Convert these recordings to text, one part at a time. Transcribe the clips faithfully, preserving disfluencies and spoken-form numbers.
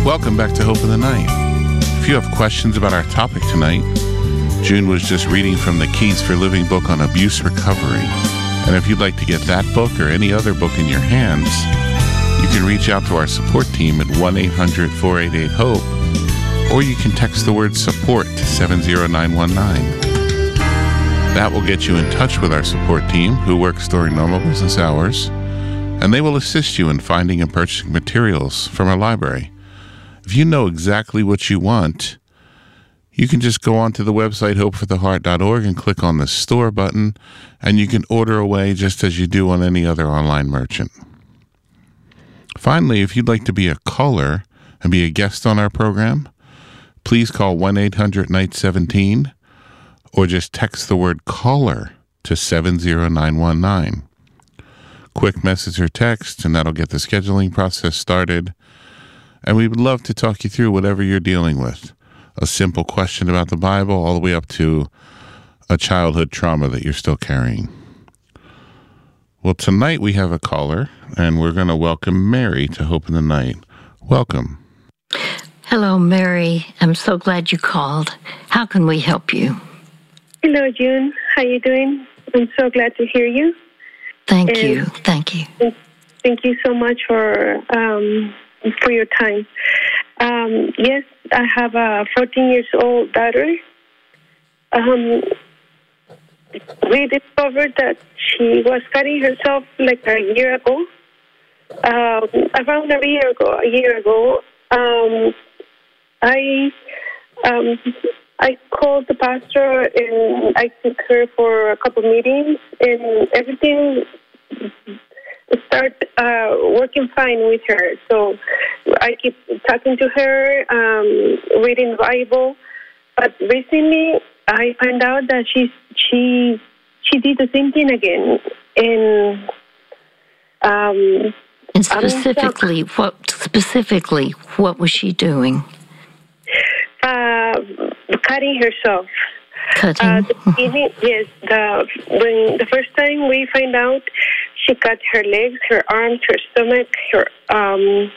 Welcome back to Hope in the Night. If you have questions about our topic tonight, June was just reading from the Keys for Living book on abuse recovery. And if you'd like to get that book or any other book in your hands, you can reach out to our support team at one eight hundred four eight eight HOPE, or you can text the word support to seven zero nine one nine. That will get you in touch with our support team, who works during normal business hours, and they will assist you in finding and purchasing materials from our library. If you know exactly what you want, you can just go onto the website hope for the heart dot org and click on the store button, and you can order away just as you do on any other online merchant. Finally, if you'd like to be a caller and be a guest on our program, please call one eight hundred night seventeen or just text the word caller to seven zero nine one nine. Quick message or text, and that'll get the scheduling process started. And we would love to talk you through whatever you're dealing with. A simple question about the Bible all the way up to a childhood trauma that you're still carrying. Well, tonight we have a caller, and we're going to welcome Mary to Hope in the Night. Welcome. Hello, Mary. I'm so glad you called. How can we help you? Hello, June. How you doing? I'm so glad to hear you. Thank and you. Thank you. Thank you so much for um, for your time. Um, yes, I have a fourteen years old daughter. Um, we discovered that she was cutting herself like a year ago. Um, around a year ago. A year ago, um, I um, I called the pastor and I took her for a couple meetings, and everything started uh, working fine with her. So I keep talking to her, um, reading the Bible, but recently I found out that she she she did the same thing again, and um, and specifically, what specifically what was she doing? Uh, cutting herself. Cutting. Uh, the beginning, yes. The when the first time we find out, she cut her legs, her arms, her stomach, her um,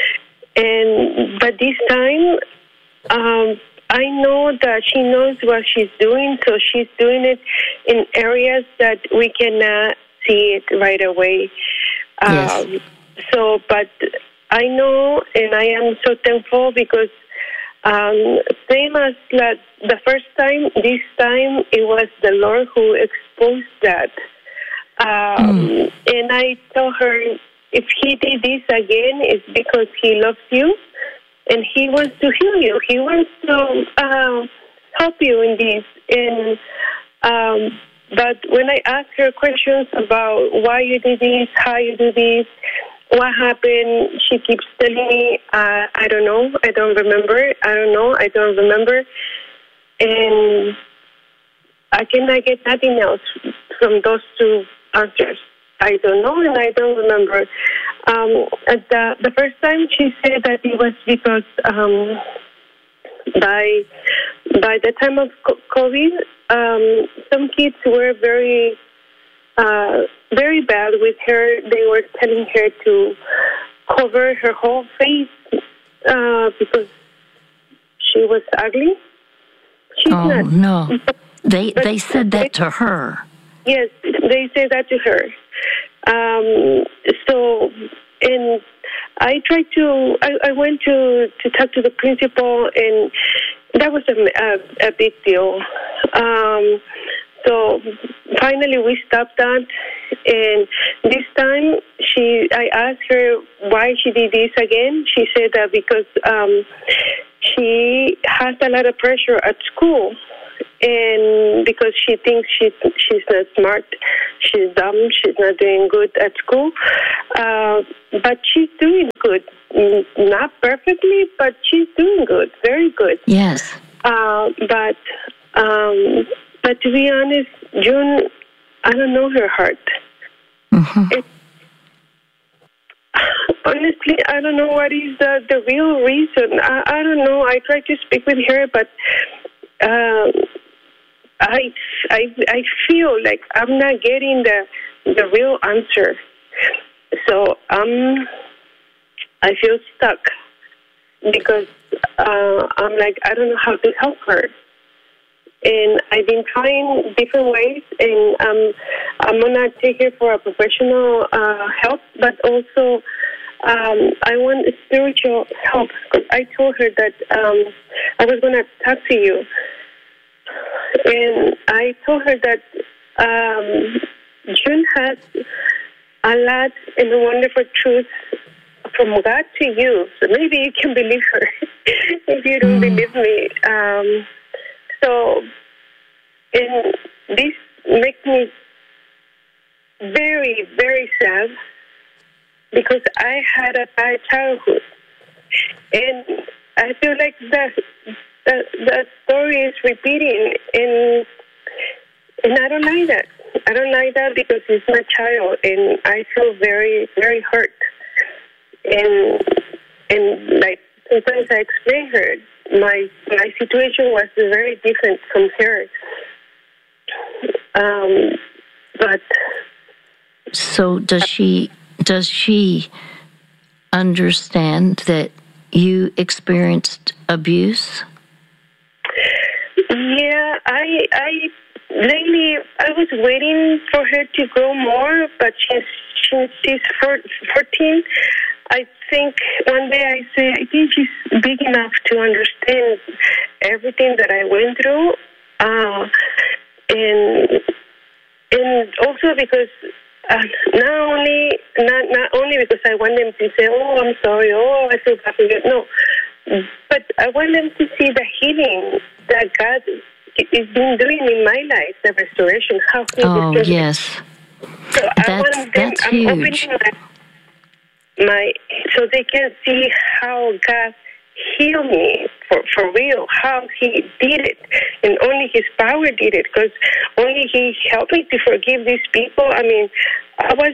and but this time, um, I know that she knows what she's doing, so she's doing it in areas that we cannot see it right away. Yes. Um, so, but I know, and I am so thankful because. Um, same as like the first time, this time it was the Lord who exposed that. Um, mm. And I told her, if he did this again, it's because he loves you and he wants to heal you. He wants to uh, help you in this. And um, but when I ask her questions about why you did this, how you do this, what happened, she keeps telling me, uh, I don't know, I don't remember, I don't know, I don't remember. And I cannot get nothing else from those two answers. I don't know and I don't remember. Um, at the, the first time she said that it was because um, by by the time of COVID, um, some kids were very... Uh, very bad with her. They were telling her to cover her whole face uh, because she was ugly. She's oh, not. no. They But they said that to her. Yes, they said that to her. Um, so, and I tried to, I, I went to, to talk to the principal, and that was a, a, a big deal. Um, So finally we stopped that, and this time she, I asked her why she did this again. She said that because um, she has a lot of pressure at school, and because she thinks she, she's not smart, she's dumb, she's not doing good at school, uh, but she's doing good. Not perfectly, but she's doing good, very good. Yes. Uh, but... Um, But to be honest, June, I don't know her heart. Mm-hmm. It, honestly, I don't know what is the, the real reason. I, I don't know. I tried to speak with her, but uh, I, I I feel like I'm not getting the the real answer. So um, I feel stuck. because uh, I'm like, I don't know how to help her. And I've been trying different ways, and um, I'm going to take her for a professional uh, help, but also um, I want spiritual help. I told her that um, I was going to talk to you. And I told her that um, June has a lot and wonderful truths from God to you. So maybe you can believe her if you don't mm. believe me. Um, so, and this makes me very, very sad because I had a bad childhood. And I feel like that the, the story is repeating, and and I don't like that. I don't like that because it's my child, and I feel very, very hurt. And and like sometimes I explain her, my my situation was very different from her. Um, but so does she? Does she understand that you experienced abuse? Yeah, I I lately I was waiting for her to grow more, but since since she's fourteen, I think one day I say I think she's big enough to understand everything that I went through, uh, and and also because uh, not only not not only because I want them to say, oh, I'm sorry, oh, I feel bad for you. No, but I want them to see the healing that God is been doing in my life, the restoration. How He oh is yes, so that's I want them, that's I'm huge. opening my, my so they can see how God healed me for for real. How He did it, and only His power did it. Because only He helped me to forgive these people. I mean, I was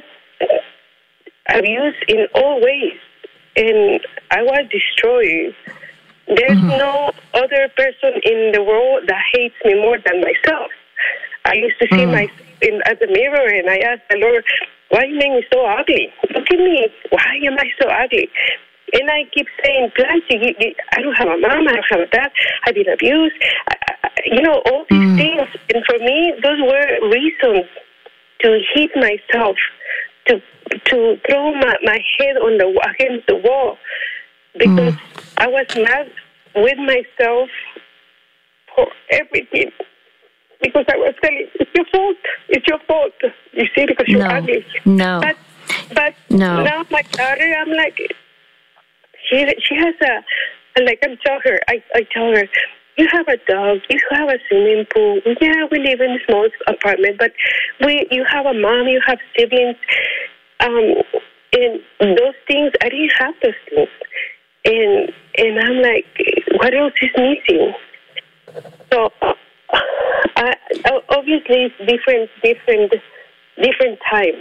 abused in all ways, and I was destroyed. There's mm-hmm. no other person in the world that hates me more than myself. I used to see mm-hmm. myself in at the mirror, and I asked the Lord, why you make me so ugly? Look at me. Why am I so ugly? And I keep saying, Blancy, I don't have a mom, I don't have a dad, I've been abused. I, I, you know, all these mm-hmm. things. And for me, those were reasons to hit myself, to to throw my, my head on the against the wall. Because mm. I was mad with myself for everything. Because I was saying, it's your fault. It's your fault. You see, because you're no. ugly. No. But, but no. now my daughter, I'm like, she she has a, like I tell her, I, I tell her, you have a dog, you have a swimming pool. Yeah, we live in a small apartment, but we you have a mom, you have siblings. Um, and those things, I didn't have those things. And and I'm like, what else is missing? So uh, I, obviously it's different, different, different time,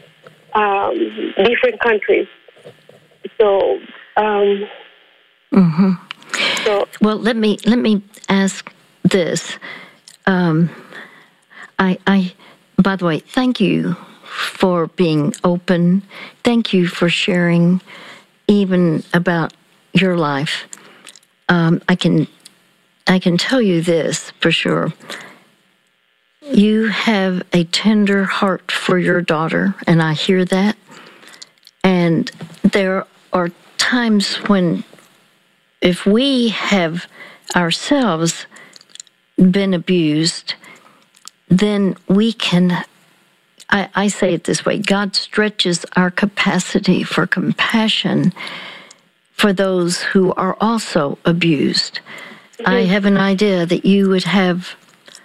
um, different countries. So, um, mm-hmm. so well, let me let me ask this. Um, I I by the way, thank you for being open. Thank you for sharing, even about your life. Um, I can, I can tell you this for sure. You have a tender heart for your daughter, and I hear that. And there are times when, if we have ourselves been abused, then we can, I, I say it this way, God stretches our capacity for compassion for those who are also abused. Mm-hmm. I have an idea that you would have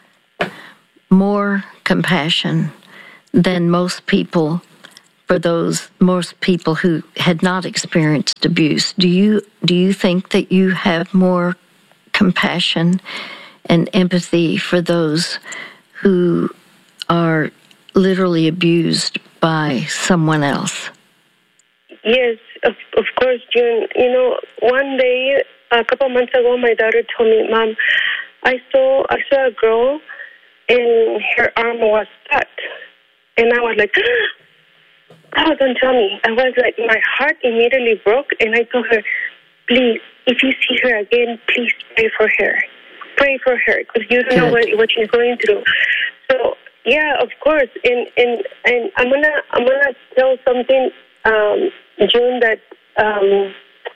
more compassion than most people for those most people who had not experienced abuse. Do you do you think that you have more compassion and empathy for those who are literally abused by someone else? Yes, of, of course, June. You know, one day, a couple of months ago, my daughter told me, Mom, I saw I saw a girl and her arm was cut. And I was like, oh, don't tell me. I was like, my heart immediately broke, and I told her, please, if you see her again, please pray for her. Pray for her, because you don't Good. know what, what she's going through. So, yeah, of course. And and, and I'm gonna I'm gonna tell something, um, June, that um,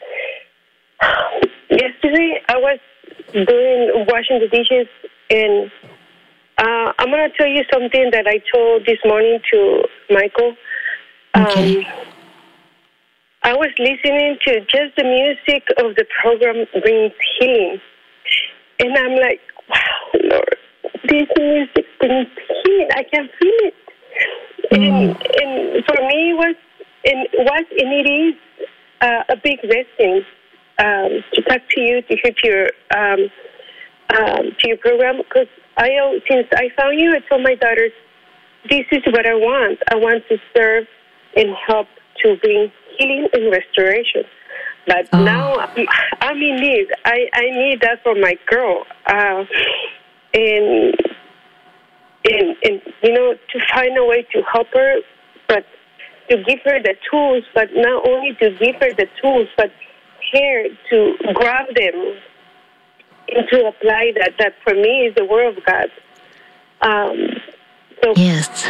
yesterday I was doing washing the dishes, and uh, I'm gonna tell you something that I told this morning to Michael. Okay. Um, I was listening to just the music of the program brings healing. And I'm like, wow, Lord, this music brings healing. I can feel it. Mm. And, and for me, it was, and, was, and it is uh, a big blessing um, to talk to you, to hear to your, um, um, to your program. Because I, since I found you, I told my daughters, this is what I want. I want to serve and help to bring healing and restoration. But oh. now I'm, I'm in need. I, I need that for my girl. Uh, and, and, and, you know, to find a way to help her, but to give her the tools, but not only to give her the tools, but her to grab them and to apply that. That for me is the Word of God. Um, so yes.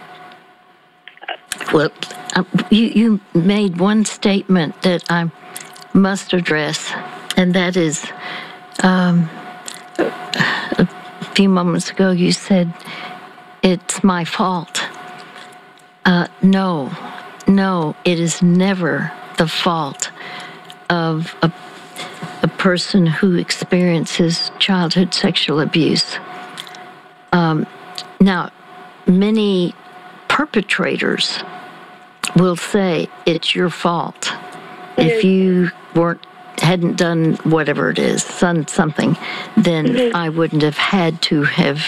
Well, uh, you, you made one statement that I must address, and that is, um, a few moments ago you said, it's my fault. Uh, no, no, it is never the fault of a, a person who experiences childhood sexual abuse. Um, now, many perpetrators will say it's your fault. Mm-hmm. If you weren't hadn't done whatever it is, done something, then mm-hmm. I wouldn't have had to have,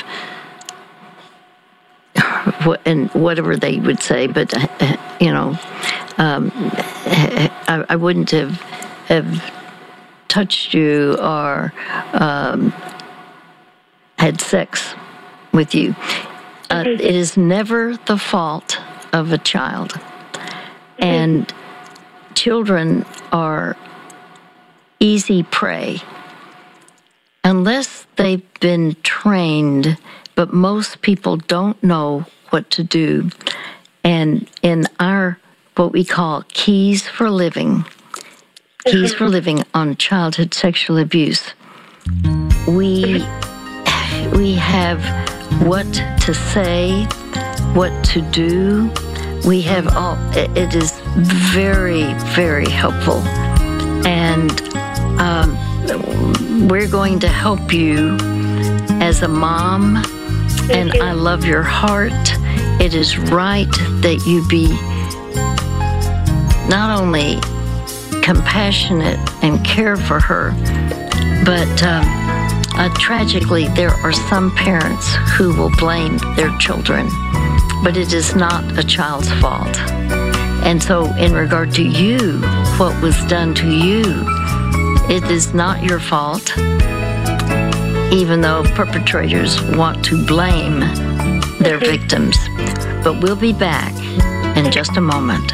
and whatever they would say, but you know, um, I, I wouldn't have have touched you or um, had sex with you. Uh, mm-hmm. It is never the fault of a child. Mm-hmm. And children are easy prey unless they've been trained, but most people don't know what to do. And in our, what we call Keys for Living, Keys for Living on Childhood Sexual Abuse, we we have what to say, what to do. We have all, it is very, very helpful. And um, we're going to help you as a mom. Thank and you. I love your heart. It is right that you be not only compassionate and care for her, but um, uh, tragically, there are some parents who will blame their children, but it is not a child's fault. And so in regard to you, what was done to you, it is not your fault, even though perpetrators want to blame their victims. But we'll be back in just a moment.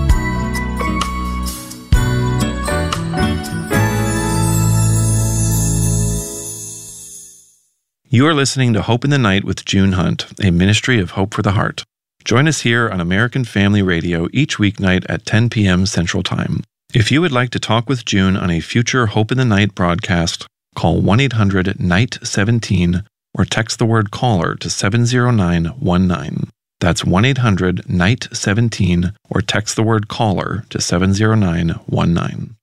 You are listening to Hope in the Night with June Hunt, a ministry of Hope for the Heart. Join us here on American Family Radio each weeknight at ten p.m. Central Time. If you would like to talk with June on a future Hope in the Night broadcast, call one eight hundred N I G H T seventeen or text the word CALLER to seven zero nine one nine. That's one eight hundred N I G H T seventeen or text the word CALLER to seven zero nine one nine.